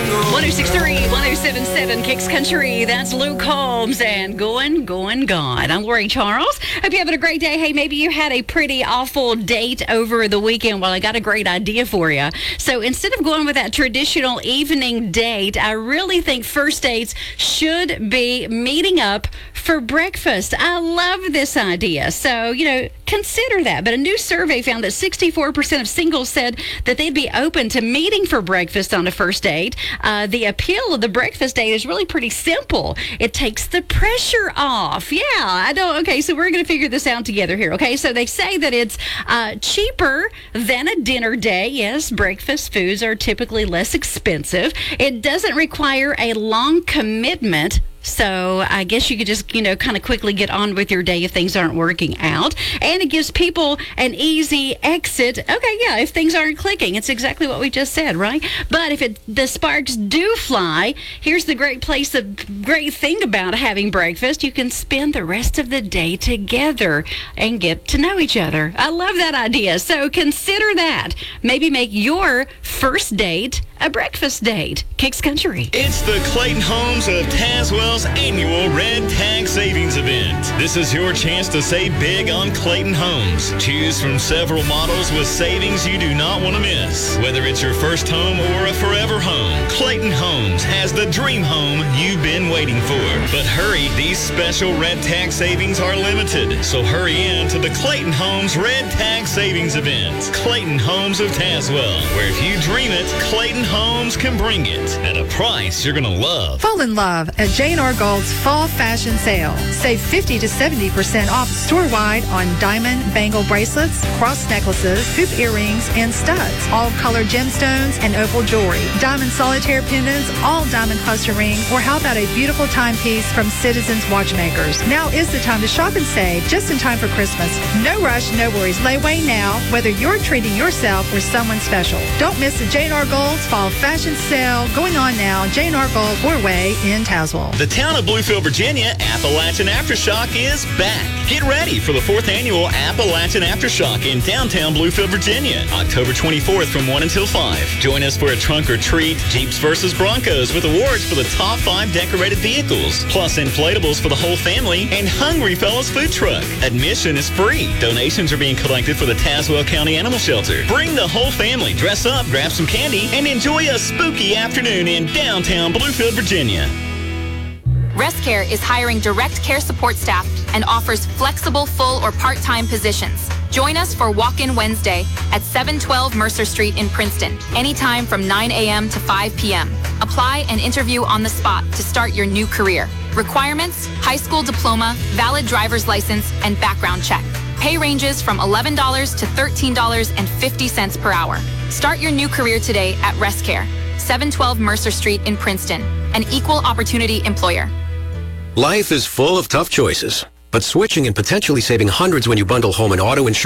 1063, 1077 Kicks Country. That's Luke Combs and Going, Gone. I'm Lori Charles. Hope you're having a great day. Hey, maybe you had a pretty awful date over the weekend. Well, I got a great idea for you. So instead of going with that traditional evening date, I really think first dates should be meeting up for breakfast. I love this idea. So, consider that. But a new survey found that 64% of singles said that they'd be open to meeting for breakfast on a first date. The appeal of the breakfast date is really pretty simple. It takes the pressure off. Yeah, I don't. Okay, so we're going to figure this out together here. Okay, so they say that it's cheaper than a dinner day. Yes, breakfast foods are typically less expensive. It doesn't require a long commitment. So I guess you could just, kind of quickly get on with your day if things aren't working out. And it gives people an easy exit. Okay, yeah, if things aren't clicking. It's exactly what we just said, right? But if the sparks do fly, here's the great thing about having breakfast. You can spend the rest of the day together and get to know each other. I love that idea. So consider that. Maybe make your first date a breakfast date. Kicks Country. It's the Clayton Homes of Tazewell's annual Red Tag Savings Event. This is your chance to save big on Clayton Homes. Choose from several models with savings you do not want to miss. Whether it's your first home or a forever home, Clayton Homes has the dream home you've been waiting for. But hurry, these special Red Tag savings are limited. So hurry in to the Clayton Homes Red Tag Savings Event. Clayton Homes of Tazewell, where if you dream it, Clayton Homes can bring it at a price you're going to love. Fall in love at J&R Gold's Fall Fashion Sale. Save 50 to 70% off store-wide on diamond bangle bracelets, cross necklaces, hoop earrings, and studs. All color gemstones and opal jewelry. Diamond solitaire pendants, all diamond cluster ring, or how about a beautiful timepiece from Citizens Watchmakers. Now is the time to shop and save just in time for Christmas. No rush, no worries. Layaway now, whether you're treating yourself or someone special. Don't miss the J&R Gold's Fall Fashion Sale going on now. J&R Gold Four-Way in Tazewell. The town of Bluefield, Virginia Appalachian Aftershock is back. Get ready for the 4th annual Appalachian Aftershock in downtown Bluefield, Virginia, October 24th from 1 until 5. Join us for a trunk or treat, Jeeps versus Broncos with awards for the top 5 decorated vehicles, plus inflatables for the whole family, and Hungry Fellas food truck. Admission is free. Donations are being collected for the Tazewell County Animal Shelter. Bring the whole family, dress up, grab some candy, and enjoy a spooky afternoon in downtown Bluefield, Virginia. ResCare is hiring direct care support staff and offers flexible full or part-time positions. Join us for Walk-In Wednesday at 712 Mercer Street in Princeton, anytime from 9 a.m. to 5 p.m. Apply and interview on the spot to start your new career. Requirements: high school diploma, valid driver's license, and background check. Pay ranges from $11 to $13.50 per hour. Start your new career today at ResCare, 712 Mercer Street in Princeton, an equal opportunity employer. Life is full of tough choices, but switching and potentially saving hundreds when you bundle home and auto insurance